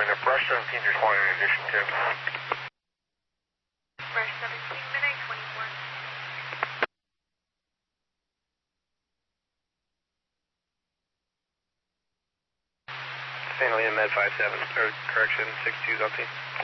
calling a brush 17, you're calling in addition to. Brush 17, midnight 24. St. Helena Med 57, or correction, 62 Delta.